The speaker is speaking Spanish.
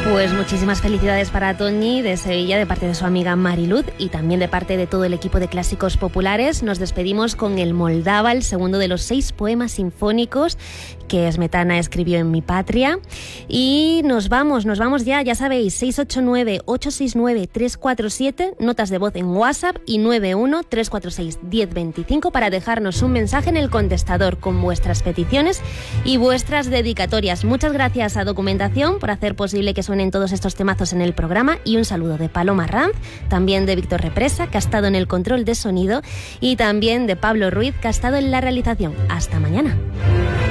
Pues muchísimas felicidades para Toñi de Sevilla, de parte de su amiga Mariluz y también de parte de todo el equipo de Clásicos Populares. Nos despedimos con el Moldava, el segundo de los 6 poemas sinfónicos que Smetana escribió en Mi Patria. Y nos vamos ya sabéis, 689-869-347, notas de voz en WhatsApp y 91-346-1025 para dejarnos un mensaje en el contestador con vuestras peticiones y vuestras dedicatorias. Muchas gracias a Documentación por hacer posible que suenen todos estos temazos en el programa y un saludo de Paloma Ranz, también de Víctor Represa, que ha estado en el control de sonido, y también de Pablo Ruiz, que ha estado en la realización. Hasta mañana.